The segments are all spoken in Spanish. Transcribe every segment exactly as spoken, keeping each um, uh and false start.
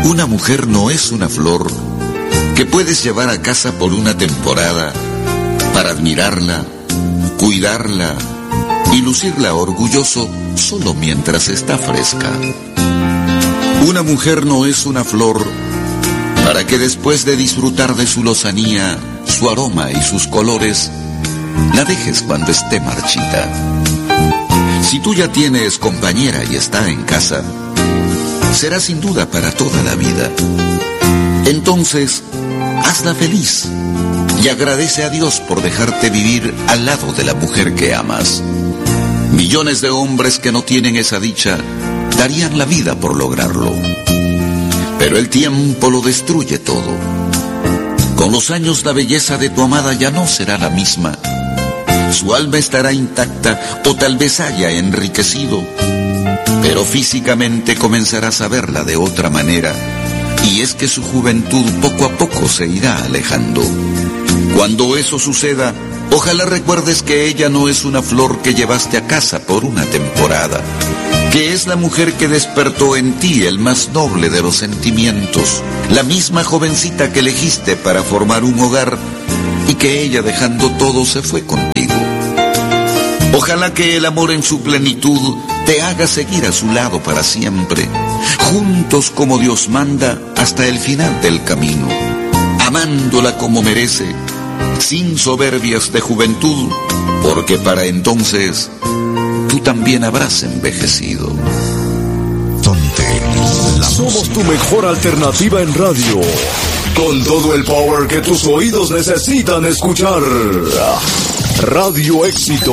Una mujer no es una flor que puedes llevar a casa por una temporada para admirarla, cuidarla y lucirla orgulloso solo mientras está fresca. Una mujer no es una flor para que después de disfrutar de su lozanía, su aroma y sus colores, la dejes cuando esté marchita. Si tú ya tienes compañera y está en casa, será sin duda para toda la vida. Entonces, hazla feliz y agradece a Dios por dejarte vivir al lado de la mujer que amas. Millones de hombres que no tienen esa dicha darían la vida por lograrlo. Pero el tiempo lo destruye todo. Con los años la belleza de tu amada ya no será la misma. Su alma estará intacta o tal vez haya enriquecido, pero físicamente comenzarás a verla de otra manera, y es que su juventud poco a poco se irá alejando. Cuando eso suceda, ojalá recuerdes que ella no es una flor que llevaste a casa por una temporada, que es la mujer que despertó en ti el más noble de los sentimientos, la misma jovencita que elegiste para formar un hogar y que ella dejando todo se fue contigo. Ojalá que el amor en su plenitud te haga seguir a su lado para siempre, juntos como Dios manda hasta el final del camino, amándola como merece, sin soberbias de juventud, porque para entonces tú también habrás envejecido. Donde la somos tu mejor alternativa en radio, con todo el power que tus oídos necesitan escuchar. Radio Éxito,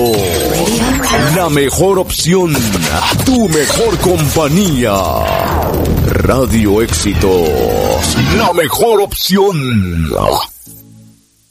la mejor opción, tu mejor compañía. Radio Éxito, la mejor opción.